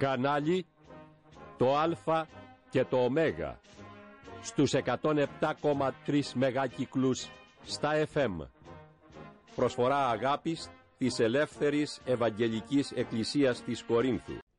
Κανάλι το Α και το Ω στους 107,3 μεγάκυκλους στα FM. Προσφορά αγάπης της Ελεύθερης Ευαγγελικής Εκκλησίας της Κορίνθου.